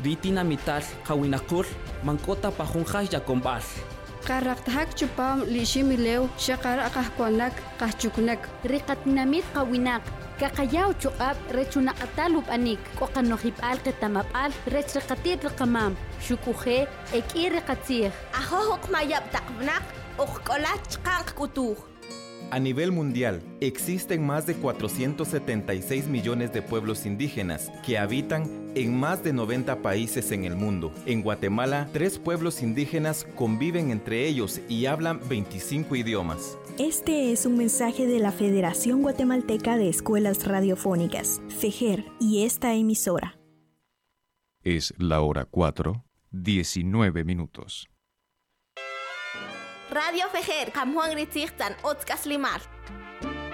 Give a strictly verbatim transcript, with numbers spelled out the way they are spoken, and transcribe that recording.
Ritina mital kawinakul mankota pajunjaj yakombal. Qarraqtahak chupam lishimileu shaqar aqahkuanak qahchuknak. Riqatnamit qawinak kaqayaw chuqab rechunaqatalup anik qoqanojipal qetamapal rechriqatit riqamam shukuje ek'ir riqatzij ajojoq mayab taqbnak uqkolach qanqkutuj. A nivel mundial, existen más de cuatrocientos setenta y seis millones de pueblos indígenas que habitan en más de noventa países en el mundo. En Guatemala, tres pueblos indígenas conviven entre ellos y hablan veinticinco idiomas. Este es un mensaje de la Federación Guatemalteca de Escuelas Radiofónicas, FEJER, y esta emisora. Es la hora cuatro, diecinueve minutos. Radio Fejer, Kamjuan Ritzigtan, Otzkas Limar.